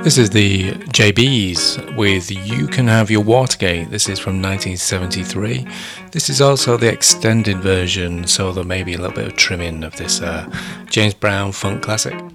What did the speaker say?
This is the JBs with You Can Have Your Watergate. This is from 1973. This is also the extended version, so there may be a little bit of trimming of this James Brown funk classic.